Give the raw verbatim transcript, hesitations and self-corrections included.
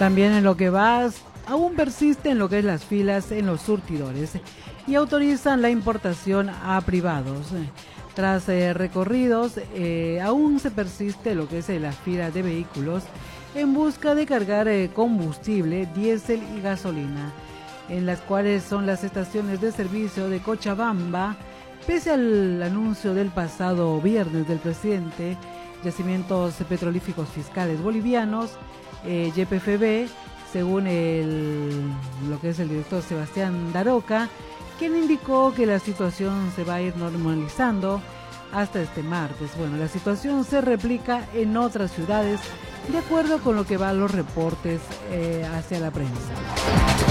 También en lo que va, aún persiste en lo que es las filas en los surtidores y autorizan la importación a privados. Tras eh, recorridos, eh, aún se persiste lo que es eh, la fila de vehículos en busca de cargar eh, combustible, diésel y gasolina, en las cuales son las estaciones de servicio de Cochabamba. Pese al anuncio del pasado viernes del presidente, Yacimientos Petrolíferos Fiscales Bolivianos, eh, Y P F B, según el, lo que es el director Sebastián Daroca, quien indicó que la situación se va a ir normalizando hasta este martes. Bueno, la situación se replica en otras ciudades, de acuerdo con lo que van los reportes eh, hacia la prensa.